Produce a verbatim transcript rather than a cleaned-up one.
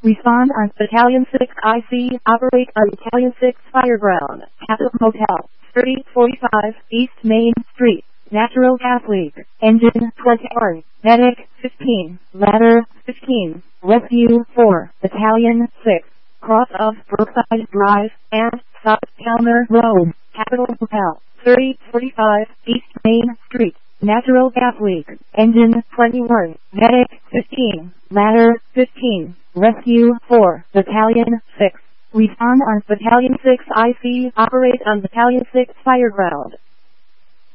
Respond on Battalion six I C. Operate on Battalion six Fireground. Capital Motel. thirty forty-five East Main Street. Natural gas leak. Engine twenty-one. Medic fifteen. Ladder fifteen. Rescue four. Battalion six. Cross of Brookside Drive and South Calmer Road. Capital Motel. thirty forty-five East Main Street. Natural gas leak. Engine twenty-one. Medic fifteen. Ladder fifteen. Rescue four. Battalion six. Respond on Battalion six I C. Operate on Battalion six Fireground.